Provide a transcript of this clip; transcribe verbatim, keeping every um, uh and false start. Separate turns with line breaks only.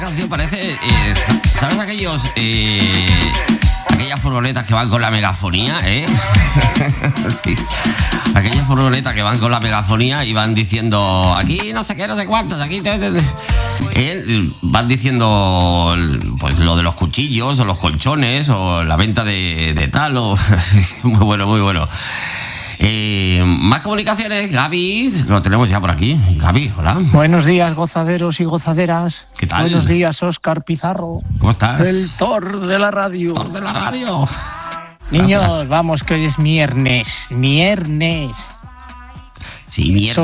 canción parece, eh, ¿sabes aquellos, eh, aquellas furgonetas que van con la megafonía, eh? Sí. Aquellas furgonetas que van con la megafonía y van diciendo, aquí no sé qué, no sé cuántos, aquí te, te, te. Eh, van diciendo pues lo de los cuchillos o los colchones o la venta de, de tal o muy bueno, muy bueno. Eh, más comunicaciones, Gaby, lo tenemos ya por aquí. Gaby, hola.
Buenos días, gozaderos y gozaderas.
¿Qué tal?
Buenos días, Óscar Pizarro.
¿Cómo estás?
El Thor de la radio.
Thor de la radio.
Niños,
Gracias.
vamos, que hoy es viernes. Viernes.
Sí, mierda.